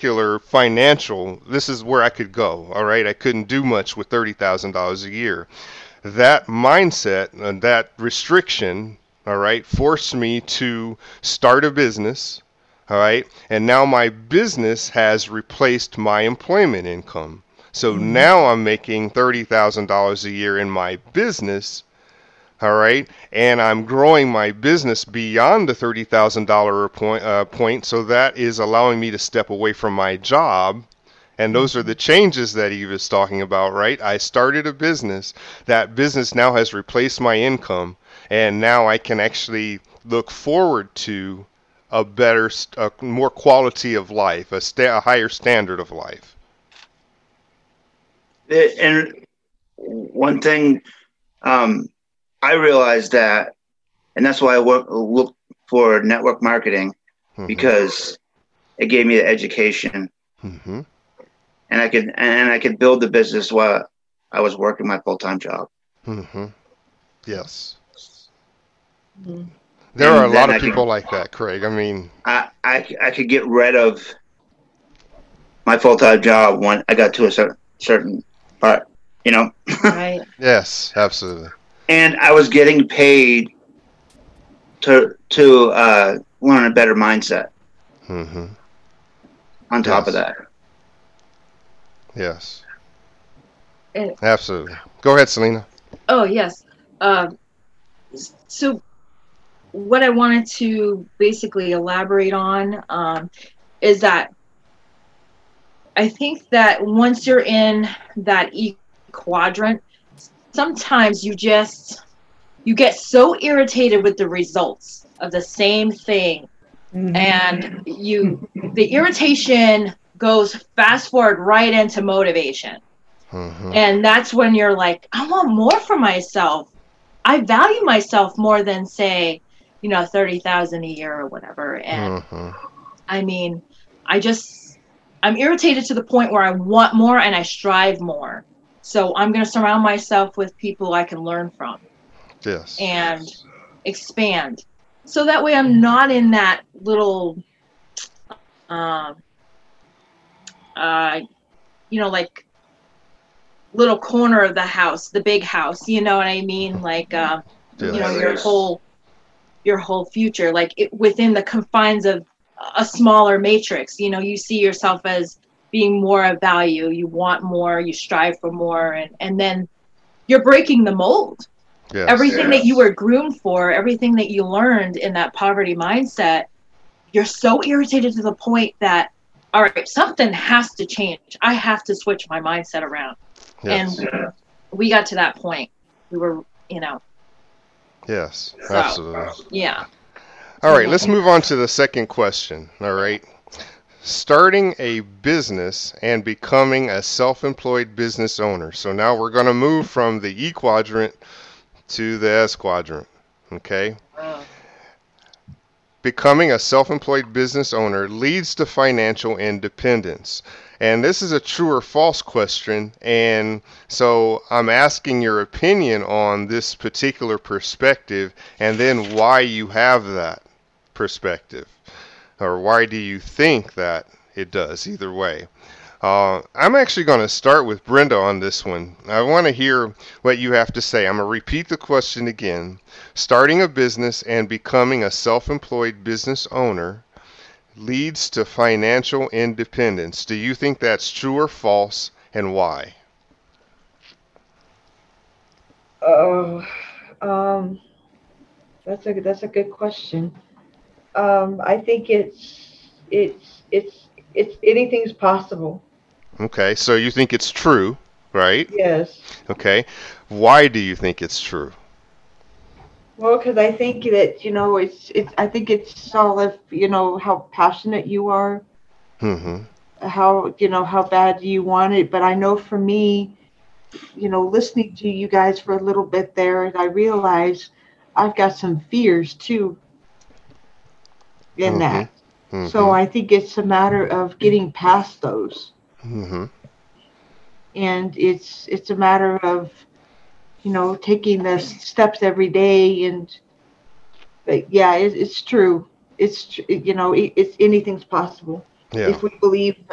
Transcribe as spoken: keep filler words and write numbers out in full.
particular financial, this is where I could go, all right? I couldn't do much with thirty thousand dollars a year. That mindset and that restriction, all right, forced me to start a business, all right? And now my business has replaced my employment income. So Mm-hmm. now I'm making thirty thousand dollars a year in my business, all right, and I'm growing my business beyond the thirty thousand dollars point, uh, point, so that is allowing me to step away from my job. And those are the changes that he was talking about, right? I started a business. That business now has replaced my income, and now I can actually look forward to a better, st- a more quality of life, a, sta- a higher standard of life. It, and one thing um, I realized that, and that's why I work, look for network marketing, Mm-hmm. because it gave me the education, Mm-hmm. and I could and I could build the business while I was working my full time job. Mm-hmm. Yes. Mm-hmm. There And are a lot then of I people could- like that, Craig. I mean, I, I I could get rid of my full time job when I got to a certain certain part, you know. Right. yes, absolutely. And I was getting paid to to uh, learn a better mindset Mm-hmm. on top Yes. of that. Yes. And, Absolutely. Go ahead, Selena. oh, yes. Um, so what I wanted to basically elaborate on um, is that I think that once you're in that E quadrant, sometimes you just you get so irritated with the results of the same thing, Mhm. and you the irritation goes fast forward right into motivation. Mm-hmm. And that's when you're like, I want more for myself. I value myself more than, say, you know, thirty thousand a year or whatever. And Mm-hmm. I mean, I just, I'm irritated to the point where I want more and I strive more. So I'm going to surround myself with people I can learn from Yes. and expand. So that way I'm not in that little, um, uh, you know, like, little corner of the house, the big house, you know what I mean? Like, um, you know, your Yes. whole, your whole future, like it, within the confines of a smaller matrix, you know, you see yourself as being more of value. You want more, you strive for more, and, and then you're breaking the mold. Yes. Everything that Yes. you were groomed for, everything that you learned in that poverty mindset, you're so irritated to the point that, all right, something has to change. I have to switch my mindset around. Yes. And we got to that point. We were, you know, Yes. so, Absolutely. yeah. All right, let's move on to the second question. All right. Starting a business and becoming a self-employed business owner. So now we're going to move from the E quadrant to the S quadrant. Okay. Uh, Becoming a self-employed business owner leads to financial independence. And this is a true or false question. And so I'm asking your opinion on this particular perspective and then why you have that perspective. Or why do you think that it does, either way. Uh, I'm actually going to start with Brenda on this one. I want to hear what you have to say. I'm going to repeat the question again. Starting a business and becoming a self-employed business owner leads to financial independence. Do you think that's true or false, and why? Oh, um, that's a that's a good question. Um, I think it's it's it's it's anything's possible. Okay, so you think it's true, right? Yes. Okay. Why do you think it's true? Well, because I think that you know it's it's I think it's all of you know how passionate you are, Mm-hmm. how you know how bad you want it. But I know for me, you know, listening to you guys for a little bit there, and I realize I've got some fears too in Mm-hmm. that. Mm-hmm. So I think it's a matter of getting past those, Mm-hmm. and it's it's a matter of you know taking the steps every day. And but yeah, it, it's true. It's tr- you know it, it's anything's possible Yeah. if we believe